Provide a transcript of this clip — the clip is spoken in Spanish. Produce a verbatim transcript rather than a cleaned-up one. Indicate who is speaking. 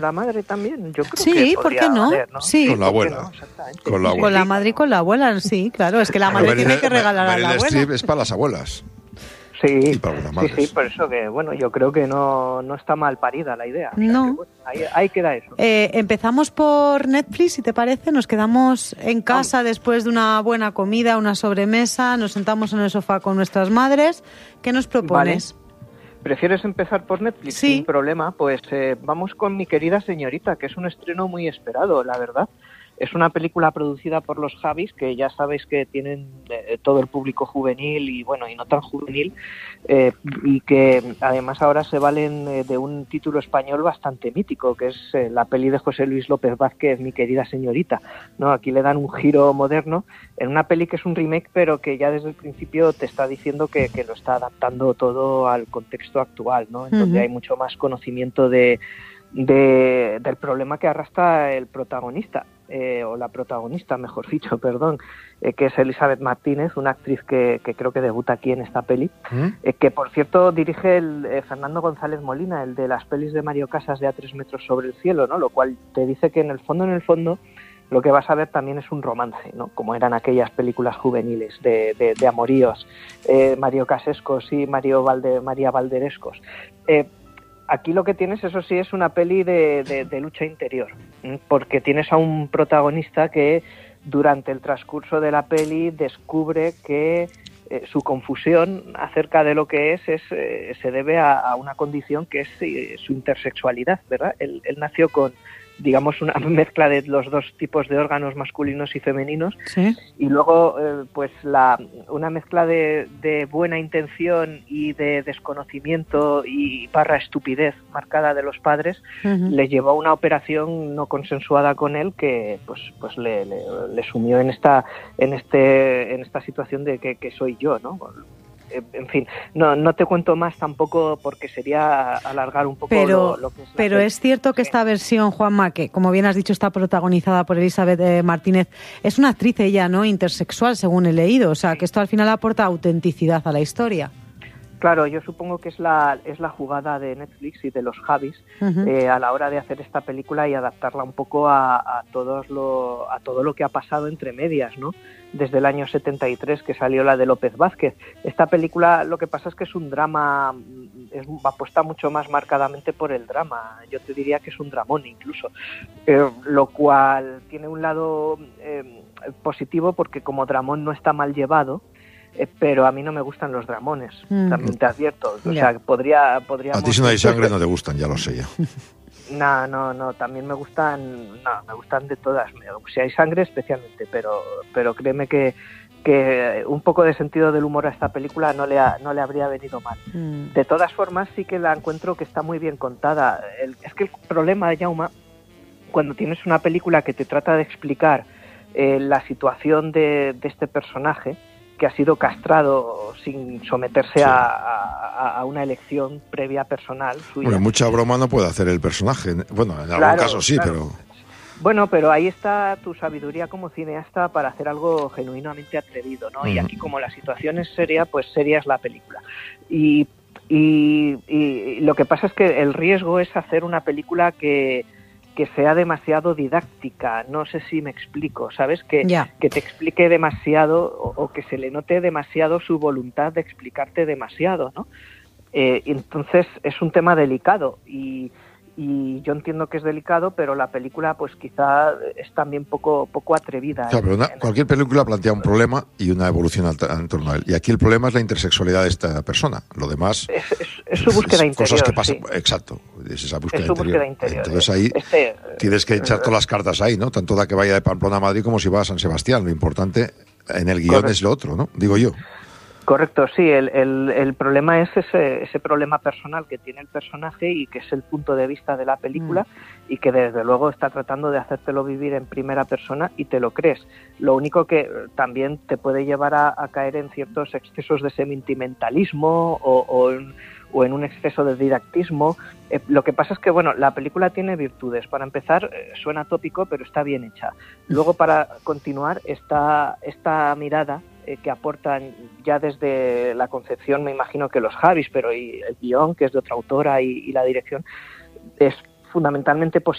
Speaker 1: la madre también, yo creo
Speaker 2: sí,
Speaker 1: que
Speaker 2: ¿por qué no?
Speaker 1: valer, ¿no?
Speaker 2: Sí.
Speaker 3: Con la abuela.
Speaker 1: No? Exactamente.
Speaker 3: Con la abuela.
Speaker 2: Con la madre y con la abuela, sí, claro, es que la madre
Speaker 3: Meryl-
Speaker 2: tiene que regalar a
Speaker 3: Meryl
Speaker 2: la abuela.
Speaker 3: Streep es para las abuelas.
Speaker 1: Sí,
Speaker 3: Y para algunas
Speaker 1: sí,
Speaker 3: madres.
Speaker 1: sí, por eso que, bueno, yo creo que no, no está mal parida la idea. O sea,
Speaker 2: No.
Speaker 1: que, bueno, ahí, ahí queda eso.
Speaker 2: Eh, empezamos por Netflix, si te parece, nos quedamos en casa después de una buena comida, una sobremesa, nos sentamos en el sofá con nuestras madres. ¿Qué nos propones?
Speaker 1: Vale. ¿Prefieres empezar por Netflix?
Speaker 2: Sí.
Speaker 1: Sin problema, pues eh, vamos con Mi querida señorita, que es un estreno muy esperado, la verdad. Es una película producida por los Javis, que ya sabéis que tienen eh, todo el público juvenil y bueno, y no tan juvenil, eh, y que además ahora se valen eh, de un título español bastante mítico, que es eh, la peli de José Luis López Vázquez, Mi querida señorita, ¿no? Aquí le dan un giro moderno en una peli que es un remake, pero que ya desde el principio te está diciendo que, que lo está adaptando todo al contexto actual, ¿no? En donde
Speaker 2: Uh-huh.
Speaker 1: hay mucho más conocimiento de, de del problema que arrastra el protagonista. Eh, o la protagonista, mejor dicho, perdón, eh, que es Elizabeth Martínez, una actriz que, que creo que debuta aquí en esta peli,
Speaker 3: ¿Mm?
Speaker 1: eh, que por cierto dirige el, eh, Fernando González Molina, el de las pelis de Mario Casas de A tres metros sobre el cielo, ¿no? Lo cual te dice que en el fondo, en el fondo, lo que vas a ver también es un romance, ¿no? Como eran aquellas películas juveniles de, de, de amoríos, eh, Mario Casescos y Mario Valde, María Valderescos. Eh, Aquí lo que tienes, eso sí, es una peli de, de, de lucha interior, porque tienes a un protagonista que durante el transcurso de la peli descubre que eh, su confusión acerca de lo que es, es eh, se debe a, a una condición que es eh, su intersexualidad, ¿verdad? Él, él nació con, digamos, una mezcla de los dos tipos de órganos masculinos y femeninos,
Speaker 2: Sí.
Speaker 1: y luego eh, pues la una mezcla de, de buena intención y de desconocimiento y barra estupidez marcada de los padres
Speaker 2: Uh-huh.
Speaker 1: le llevó a una operación no consensuada con él que pues pues le, le, le sumió en esta en este en esta situación de que, que soy yo, ¿no? En fin, no no te cuento más tampoco porque sería alargar un poco
Speaker 2: Pero,
Speaker 1: lo, lo que es la
Speaker 2: pero
Speaker 1: peli.
Speaker 2: es cierto que
Speaker 1: Sí.
Speaker 2: esta versión, Juanma, que como bien has dicho está protagonizada por Elizabeth eh, Martínez, es una actriz ella, ¿no? Intersexual, según he leído. O sea, que esto al final aporta autenticidad a la historia.
Speaker 1: Claro, yo supongo que es la es la jugada de Netflix y de los Javis
Speaker 2: Uh-huh.
Speaker 1: eh, a la hora de hacer esta película y adaptarla un poco a, a todos lo a todo lo que ha pasado entre medias, ¿no? Desde el año setenta y tres que salió la de López Vázquez. Esta película, lo que pasa es que es un drama, es, apuesta mucho más marcadamente por el drama. Yo te diría que es un dramón incluso, eh, lo cual tiene un lado eh, positivo porque como dramón no está mal llevado. Eh, pero a mí no me gustan los dramones,
Speaker 2: Mm.
Speaker 1: también te advierto. O
Speaker 2: Ya.
Speaker 1: sea, podría, podríamos...
Speaker 3: A ti si no hay sangre no te gustan, ya lo sé ya.
Speaker 1: No, no, no, también me gustan, no, me gustan de todas. Me- Si hay sangre especialmente, pero, pero créeme que, que un poco de sentido del humor a esta película no le, ha- no le habría venido mal.
Speaker 2: Mm.
Speaker 1: De todas formas, sí que la encuentro que está muy bien contada. El- es que el problema de Jaume, cuando tienes una película que te trata de explicar eh, la situación de, de este personaje, que ha sido castrado sin someterse
Speaker 3: Sí.
Speaker 1: a, a- a una elección previa personal suya.
Speaker 3: Bueno, mucha broma no puede hacer el personaje. Bueno, en algún
Speaker 1: Claro,
Speaker 3: caso sí,
Speaker 1: claro.
Speaker 3: pero...
Speaker 1: Bueno, pero ahí está tu sabiduría como cineasta para hacer algo genuinamente atrevido, ¿no? Y
Speaker 3: Ujú.
Speaker 1: aquí como la situación es seria, pues seria es la película. Y, y, y lo que pasa es que el riesgo es hacer una película que, que sea demasiado didáctica. No sé si me explico, ¿sabes? Que,
Speaker 2: Ya.
Speaker 1: que te explique demasiado o, o que se le note demasiado su voluntad de explicarte demasiado, ¿no? Eh, entonces es un tema delicado y, y yo entiendo que es delicado, pero la película pues quizá es también poco poco atrevida.
Speaker 3: Claro, pero
Speaker 1: en-
Speaker 3: una-
Speaker 1: en-
Speaker 3: cualquier película plantea un problema y una evolución al- en torno a él. Y aquí el problema es la intersexualidad de esta persona. Lo demás...
Speaker 1: es, es- es su búsqueda
Speaker 3: es
Speaker 1: interior.
Speaker 3: Cosas que pasan,
Speaker 1: sí.
Speaker 3: exacto, es esa búsqueda,
Speaker 1: Es su
Speaker 3: interior.
Speaker 1: búsqueda interior.
Speaker 3: Entonces ahí
Speaker 1: Este,
Speaker 3: tienes que echar todas las cartas ahí, ¿no? Tanto da que vaya de Pamplona a Madrid como si va a San Sebastián. Lo importante en el guión
Speaker 1: Correcto.
Speaker 3: es lo otro, ¿no? Digo yo.
Speaker 1: Correcto, sí, el, el, el problema es ese, ese problema personal que tiene el personaje y que es el punto de vista de la película y que desde luego está tratando de hacértelo vivir en primera persona y te lo crees. Lo único que eh, también te puede llevar a, a caer en ciertos excesos de sentimentalismo o, o, en, o en un exceso de didactismo. Eh, lo que pasa es que, bueno, la película tiene virtudes. Para empezar, eh, suena tópico, pero está bien hecha. Luego, para continuar, está esta mirada eh, que aportan ya desde la concepción, me imagino que los Javis, pero y el guión, que es de otra autora, y, y la dirección, es fundamentalmente